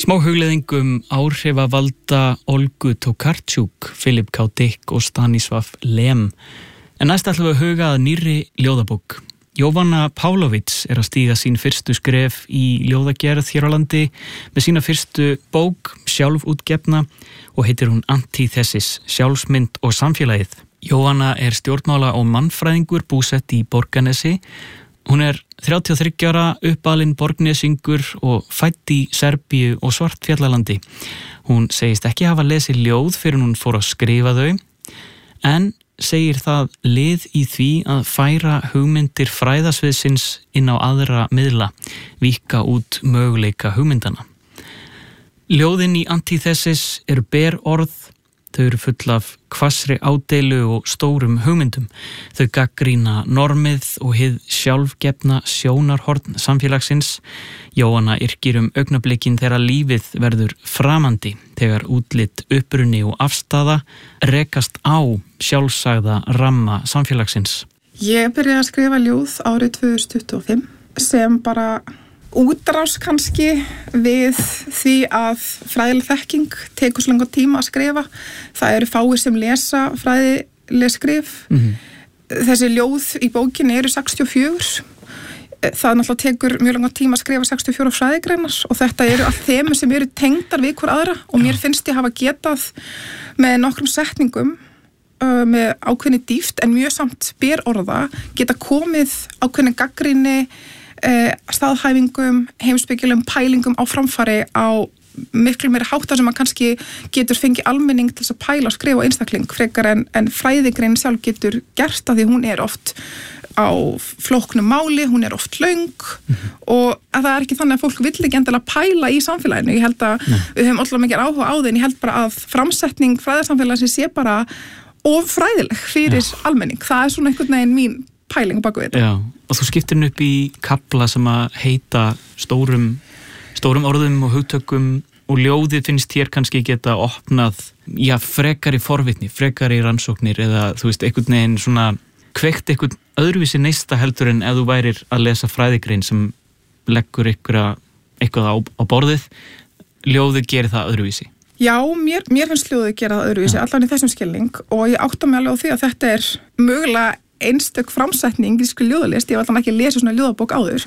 Smá hugleiðing áhrifavalda Olgu Tokarczuk, Philip K. Dick og Stanisław Lem. En næst ætlum við að huga að nýrri ljóðabók. Jovana Pavlović að stíga sín fyrstu skref í ljóðagerð hér á landi með sína fyrstu bók, sjálfútgefna, og heitir hún Antithesis, sjálfsmynd og samfélagið. Jovana stjórnmála- og mannfræðingur búsett í Borgarnesi. Hún 33 ára, uppalinn borgnesingur og fædd í Serbíu og Svartfjallalandi. Hún segist ekki hafa lesið ljóð fyrir hún fór að skrifa þau, en segir það lið í því að færa hugmyndir fræðasviðsins inn á aðra miðla, víkka út möguleika hugmyndana. Ljóðin í Antithesis ber orð, þau full af hvassri ádeilu og stórum hugmyndum. Þau gagnrýna normið og hið sjálfgefna sjónarhorn samfélagsins. Jóhanna yrkir augnablikin þegar lífið verður framandi, þegar útlit, uppruni og afstaða rekast á sjálfsagða ramma samfélagsins. Ég byrjaði að skrifa ljóð árið 2025 sem bara útrás kannski við því að fræðileg þekking tekur svo langan tíma að skrifa. Það eru fáir sem lesa fræðileg skrif. Þessi ljóð í bókinni eru 64. Það náttúrulega tekur mjög langan tíma að skrifa 64 fræðigreinar og þetta eru allt þemu sem eru tengdar við hver aðra og mér finnst ég hafa getað með nokkrum setningum með ákveðni dýpt en mjög samt berorða geta komið ákveðni gagnrýni staðhæfingum, heimspekilegum pælingum á framfæri á miklu meira háttar sem að kannski getur fengið almenning til þess að pæla og skrifa einstakling frekar en fræðigrein sjálf getur gert að því hún oft á flóknu máli, hún oft löng og að það ekki þannig að fólk vill ekki endilega pæla í samfélaginu. Ég held að við höfum alltaf mikið áhuga á því en ég held bara að framsetning fræðarsamfélagsins sé bara of fræðileg fyrir almenning. Það svona einhvern veginn mín pæling baku við þetta. Já, og þú skiptir upp í kafla sem að heita stórum orðum og hugtökum og ljóðið finnst hér kannski geta opnað, frekari forvitni, frekari rannsóknir eða þú veist, einhvern veginn svona kveikt einhvern öðruvísi neista heldur en ef þú værir að lesa fræðigrein sem leggur eitthvað á borðið. Ljóðið gerir það öðruvísi. Já, mér finnst ljóðið gera það öðruvísi, allan í þessum skilning og ég átta mig alveg á því að þetta mögulega einstök framsetning í ljóðalist, ég var allan ekki að lesa svona ljóðabók áður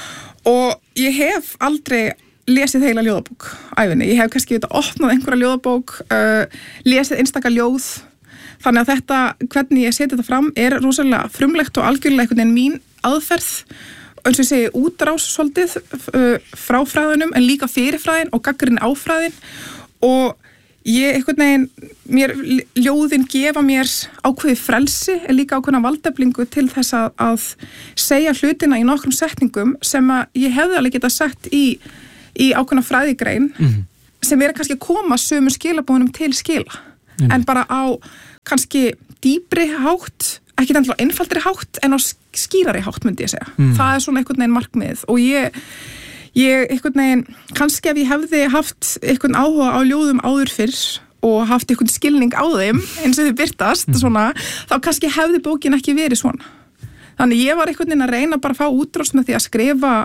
og ég hef aldrei lesið heila ljóðabók ævinni, ég hef kannski opnað einhverja ljóðabók, lesið einstaka ljóð, þannig að þetta, hvernig ég seti þetta fram rosalega frumlegt og algjörlega einhvern veginn mín aðferð, eins og ég segi útrás svolítið frá fræðunum en líka fyrir fræðin og gagnrýni á fræðin og ég einhvern veginn, ljóðin gefa mér ákveðið frelsi en líka ákveðna valdeflingu til þess að segja hlutina í nokkrum setningum sem að ég hefði alveg getað sagt í ákveðna fræðigrein sem kannski að koma sömu skilabónum til skila en bara á kannski dýpri hátt, ekki endilega einfaldri hátt en á skýrari hátt myndi ég segja. Það svona einhvern veginn markmið og ég einhvern veginn, kannski ef ég hefði haft einhvern áhuga á ljóðum áður fyrr og haft einhvern skilning á þeim eins og þau birtast svona, þá kannski hefði bókin ekki verið svona. Þannig ég var einhvern veginn að reyna bara að fá útrás með því að skrifa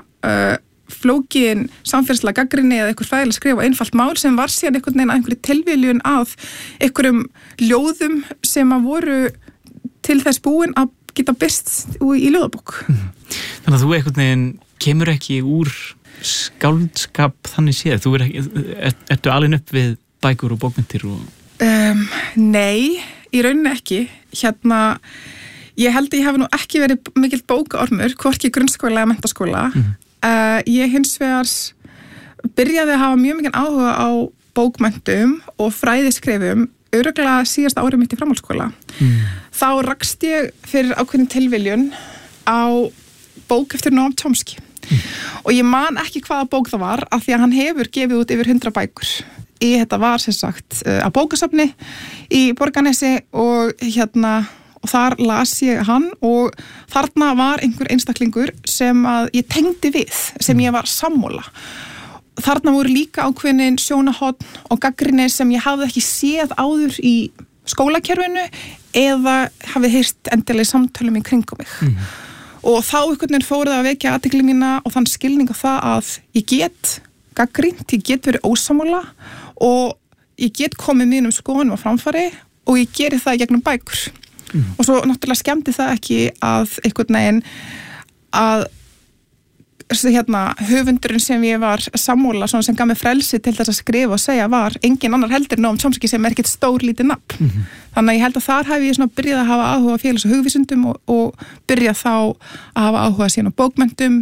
flókin samfélagslega gagnrýni eða einhver fræðilega skrifa einfalt mál sem var síðan einhvern veginn að einhverju tilviljun af einhverjum ljóðum sem að voru til þess búin að geta birst í ljóðabók. Þannig að þú einhvern veginn kemur ekki úr skáldskap þannig séð, þú ertu alin upp við bækur og bókmyndir og... Nei, í rauninni ekki. Ég held að ég hafi nú ekki verið mikill bókaormur, hvorki grunnskóla eða menntaskóla. Ég hins vegar byrjaði að hafa mjög mikinn áhuga á bókmenntum og fræðiskrifum örugglega síðasta árið mitt í framhaldsskóla. Þá rakst ég fyrir ákveðin tilviljun á bók eftir Noam Chomsky. Og ég man ekki hvaða bók það var af því að hann hefur gefið út yfir 100 bækur. Þetta var sem sagt á bókasafni í Borgarnesi og og þar las ég hann og þarna var einhver einstaklingur sem að ég tengdi við, sem ég var sammála. Þarna voru líka ákveðin sjónarhorn og gagnrýni sem ég hafði ekki séð áður í skólakerfinu eða hafði heyrt endilega samtölum í kringum mig. Og þá einhvern veginn fór það að vekja athygli mína og þann skilning á það að ég get gagnrýnt, ég get verið ósammála og ég get komið mínum skoðunum á framfæri og ég geri það í gegnum bækur. Og svo náttúrulega skemmdi það ekki að einhvern veginn að höfundurinn sem ég var sammála, svona sem gaf mig frelsi til þess að skrifa og segja var engin annar heldur en Noam Chomsky sem ekkert stór lítið nafn. Þannig að ég held að þar hef ég svona byrjað að hafa áhuga á félags- og hugvísindum og byrjað þá að hafa áhuga síðan á bókmenntum,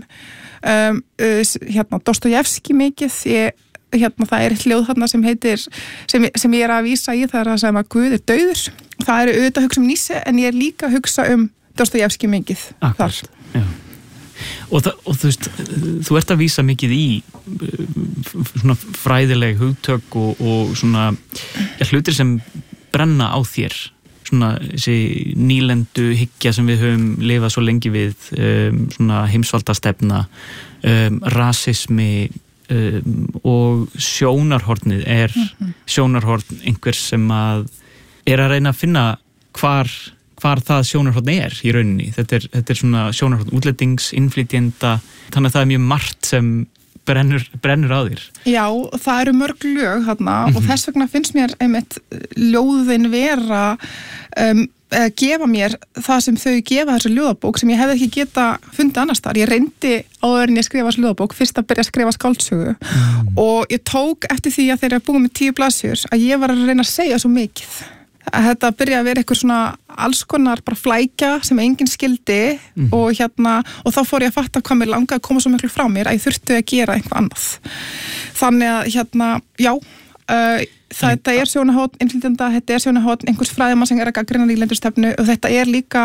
Dostojevski mikið, það er hljóð þarna sem heitir, sem ég er að vísa í, það er að segja að Guð er dauður. Það er auðvitað að hugsa um Nietzsche en ég er líka að hugsa um Dostojevski mikið. Akkurat, já. Og þú veist, þú ert að vísa mikið í svona fræðileg hugtök og svona hlutir sem brenna á þér, svona þessi nýlendu hyggja sem við höfum lifað svo lengi við, svona heimsvaldastefna, rasismi og sjónarhornið er sjónarhorn einhvers sem að reyna að finna hvar það sjónarhorn er í rauninni. Þetta er svona sjónarhorn útlendings, innflytjenda, þannig að það er mjög margt sem brennur á þér. Já, það eru mörg lög þarna og þess vegna finnst mér einmitt ljóðin vera gefa mér það sem þau gefa þessu ljóðabók sem ég hefði ekki geta fundið annars þar. Ég reyndi áður en ég skrifa þessu ljóðabók fyrst að byrja að skrifa skáldsögu og ég tók eftir því að þegar ég búið með 10 blaðsíður að ég var að reyna að segja svo mikið. Þetta byrja að vera eitthvað svona alls konar bara flækja sem enginn skildi og þá fór ég að fatta hvað mér langaði að koma svo miklu frá mér að ég þurfti að gera eitthvað annað. Þannig að já, þetta er sjónarhorn innflytjenda, þetta er sjónarhorn einhvers fræðimann sem er að gagnrýna nýlendustefnu og þetta er líka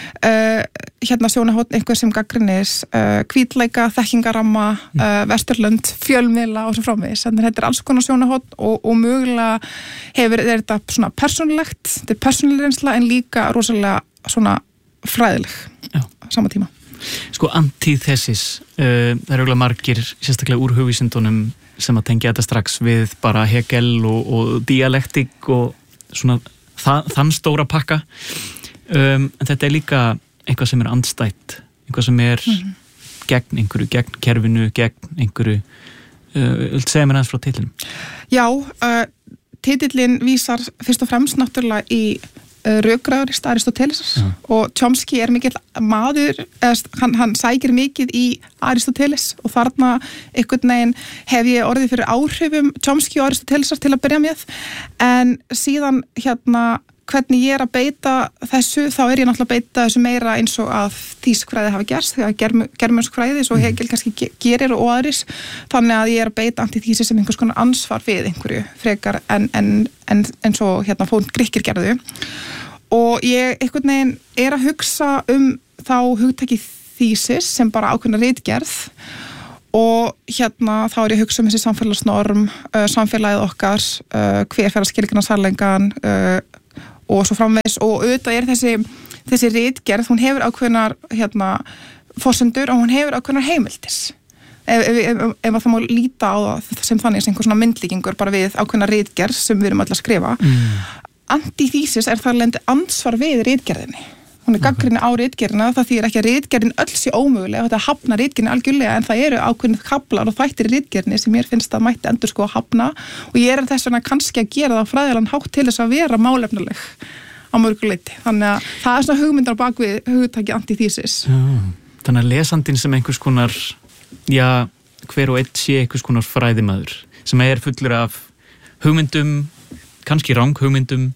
sjónarhorn einhver sem gagnrýnis hvítleika, þekkingaramma, vesturlönd, fjölmiðla og svo framvegis. Þannig að þetta er alls konar sjónarhorn og mögulega er þetta svona persónulegt, þetta er persónuleg reynsla en líka rosalega svona fræðileg sama tíma. Sko antíthesis, það eru eiginlega margir sérstaklega úr hugvísindunum sem að tengja þetta strax við bara Hegel og dialektik og svona þann stóra pakka. En þetta er líka eitthvað sem er andstætt, eitthvað sem er gegn einhverju, gegn kerfinu, gegn einhverju. Viltu segja mér aðeins frá titlinum? Já, titillinn vísar fyrst og fremst náttúrulega í rökræðurist Aristótelesar og Chomsky er mikill maður, hann sækir mikið í Aristóteles og þarna einhvern veginn hef ég orðið fyrir áhrifum Chomsky og Aristótelesar til að byrja með en síðan hvernig ég er að beita þessu, þá er ég náttúrulega að beita þessu meira eins og að þýskfræði hafa gerst, þegar germönskfræði svo Hegel kannski gerir og aðris, þannig að ég er að beita antíþísis sem einhvers konar ansvar við einhverju frekar en svo fór Grikkir gerðu. Og ég einhvern veginn er að hugsa þá hugtaki þýsis sem bara ákveðna ritgerð og þá er ég að hugsa þessi samfélagsnorm, samfélagið okkar, hver fer að skilgreina sannleikann og svo framvegis og auðvitað er þessi ritgerð, hún hefur ákveðnar forsendur og hún hefur ákveðnar heimildis ef það má líta á það sem þannig sem einhver svona myndlíkingur bara við ákveðnar ritgerð sem við erum öll að skrifa. Antíþísis er þar lendi ansvar við ritgerðinni. Hún er gagnrýni á ritgerðina, það þýðir ekki að ritgerðin öll sé ómögulega, þetta hafna ritgerðin algjörlega en það eru ákveðnir kaflar og þættir í ritgerðinni sem mér finnst að mætti endurskoða hafna og ég er þess vegna kannski að gera það fræðilegan hátt til þess að vera málefnileg á mörgu leyti. Þannig að það er svona hugmyndar bak við hugtakið antíþísis. Þannig að lesandinn sem einhvers konar, hver og einn sé einhvers konar fræðimaður sem er fullur af hugmyndum, kannski ranghugmyndum,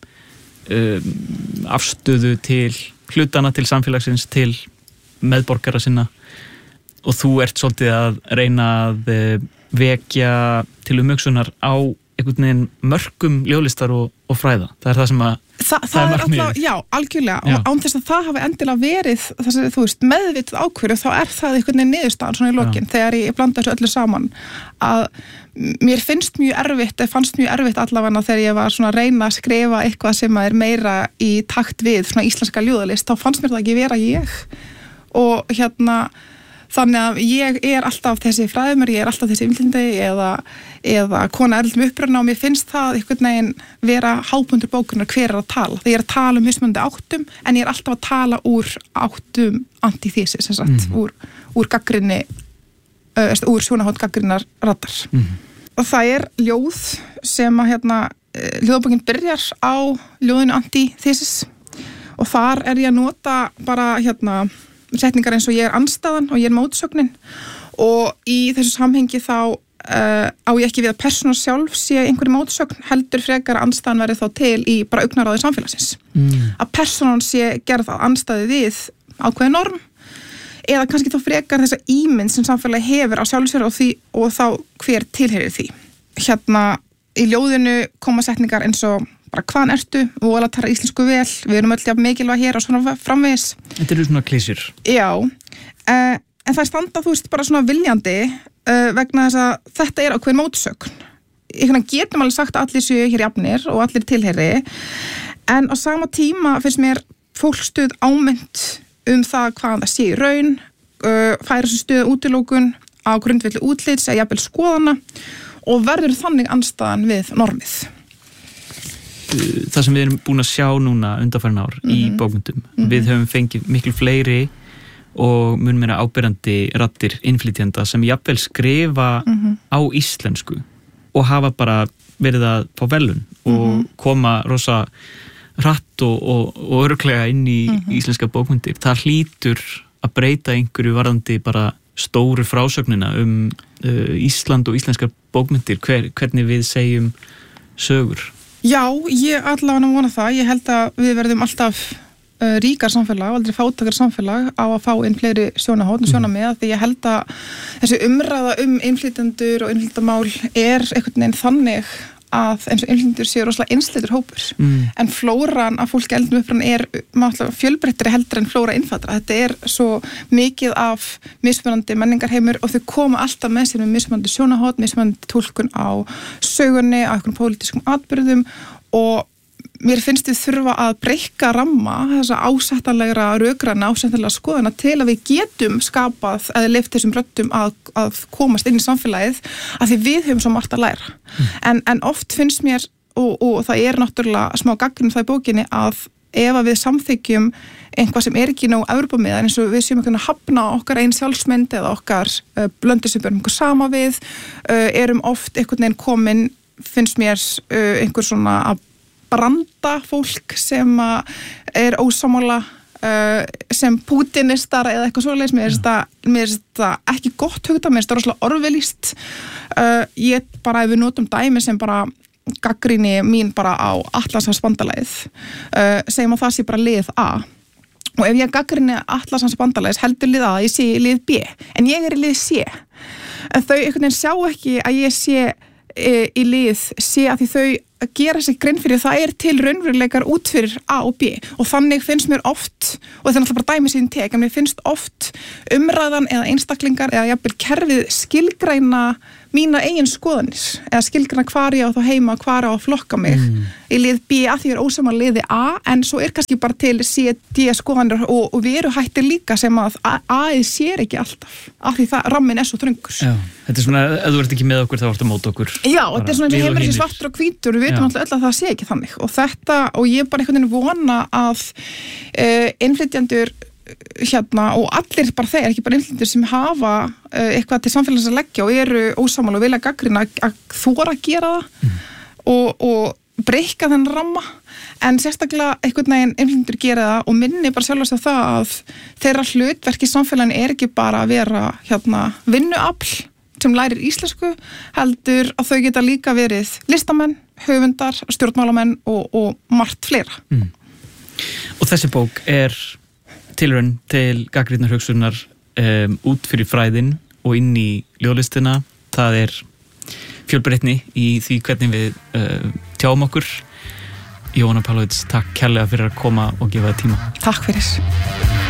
afstöðu til hlutana, til samfélagsins, til meðborgara sinna og þú ert svolítið að reyna að vekja til umhugsunar á einhvern veginn mörkum ljóðlistar og fræða. Það er það sem að það er alltaf, já, algjörlega og án þess að það hafi endilega verið meðvitað ákvörðu þá er það einhvern veginn niðurstaðan svona í lokin þegar ég blanda þessu öllu saman að mér fannst mjög erfitt allavega þegar ég var svona að reyna að skrifa eitthvað sem er meira í takt við svona íslenska ljóðalist, þá fannst mér það ekki vera ég og þannig að ég er alltaf þessi fræðumur, ég er alltaf þessi innflytjandi eða kona erlendum uppruna og mér finnst það einhvern veginn vera hápundur bókunar hver er að tala. Þegar ég er að tala mismunandi áttum en ég er alltaf að tala úr áttum antíþísis, úr gagnrýni, úr sjónarhorn gagnrýnar raddar. það ljóð sem að ljóðabókin byrjar á ljóðinu Antithesis og þar ég að nota bara setningar eins og ég andstæðan og ég mótsögnin og í þessu samhengi þá á ég ekki við að persóna sjálf sé einhverju mótsögn heldur frekar að andstæðan verði þá til í bara augnaráði samfélagsins. Að persónan sé gerð að andstæði við ákveðin norm eða kannski þá frekar þessa ímynd sem samfélagi hefur á sjálfu sér og þá hver tilheyrir því. Í ljóðinu koma setningar eins og bara hvaðan ertu, vola tala íslensku vel, við erum öll jafn mikilvæg hér og svona framvegis. Þetta eru svona klísjur. Já, en það standa bara svona viljandi vegna þess að þetta ákveðin mótsögn. Ég getum alveg sagt að allir séu hér jafnir og allir tilheyri, en á sama tíma finnst mér fólksstuð ámynd það hvaðan það sé í raun, færa þessu stuð útilókun á grundvelli útlits eða jafnvel skoðana og verður þannig andstæðan við normið. Það sem við erum búin að sjá núna undanfarin ár í bókmyndum, við höfum fengið miklu fleiri og mun meira áberandi raddir innflytjenda sem jafnvel skrifa á íslensku og hafa bara verið að fá velun og koma rosa hratt og örugglega inn í íslenska bókmyndir. Það hlýtur að breyta einhverju varðandi bara stóru frásögnina Ísland og íslenskar bókmyndir, hvernig við segjum sögur. Já, ég allavega vona það. Ég held að við verðum alltaf ríkar samfélag, aldrei fátækar samfélag á að fá inn fleiri sjónarhorn og sjónarmið því ég held að þessi umræða innflytjendur og innflytjendamál einhvern veginn þannig að eins og innflytjendur séu rosalega einsleitur hópur en flóran af fólki eldum upprann fjölbreyttari heldur en flóra innfæddra. Þetta svo mikið af mismunandi menningarheimur og þau koma alltaf með sér með mismunandi sjónarhorn, mismunandi túlkun á sögunni, á einhverjum pólitískum atburðum og mér finnst við þurfa að breikka ramma þessa ásættanlegra rökræna ásættanlega skoðuna til að við getum skapað eða leyft þessum röddum að komast inn í samfélagið af því við höfum svo margt að læra. En oft finnst mér og það náttúrulega smá gagnrýni það í bókinni að ef við samþykjum einhvað sem ekki nóg Evrópumiðar eins og við séum að hafna okkar einn sjálfsmynd eða okkar blöndu sem við erum okkur sama við erum oft einhvern veginn komin finnst mér einhver svona að branda fólk sem ósammála sem pútinistar eða eitthvað svoleiðis. Mér finnst það ekki gott hugtað, mér finnst það rosalega orwellískt. Ég bara ef við notum dæmi sem bara gagnrýni mín bara á Atlantshafsbandalagið segjum að það sé bara lið A og ef ég gagnrýni Atlantshafsbandalagið heldur lið A ég sé í lið B en ég í lið C en þau einhvern veginn sjá ekki að ég sé í lið C að því þau gera sig grein fyrir það til raunveruleikar út fyrir A og B og þannig finnst mér oft og þetta náttúrulega bara dæmi sín tek en mér finnst oft umræðan eða einstaklingar eða jafnvel kerfið skilgræna mína eigin skoðanir eða skilgræna hvar ég á þá heima hvar á að flokka mig í lið B að því ég ósammála liði A en svo kannski bara til C, D skoðanir og við erum hættir líka sem að A-ið sér ekki alltaf af því það rammin svo þröngur. Já, þetta svona ef þú ert ekki með okkur þá ertu mót okkur. Já, þetta svona eins og hefur þessi svartur og hvítur við veitum alltaf öll að það sé ekki þannig og þetta og ég bara einhvern veginn vona að innflytjendur og allir bara þeir, ekki bara innflytjendur sem hafa eitthvað til samfélags að leggja og eru ósammála og vilja gagnrýna að þora að gera það og breikka þennan ramma en sérstaklega einhvern veginn innflytjendur gera það og minni bara sjálfast af það að þeirra hlutverk í samfélaginu ekki bara að vera vinnuafl sem lærir íslensku heldur að þau geta líka verið listamenn, höfundar, stjórnmálamenn og margt fleira. Og þessi bók tilraun til gagnrýnnar hugsunar út fyrir fræðin og inn í ljóðlistina. Það fjölbreytni í því hvernig við tjáum okkur. Jóhanna Pálovits, takk kærlega fyrir að koma og gefa það tíma. Takk fyrir.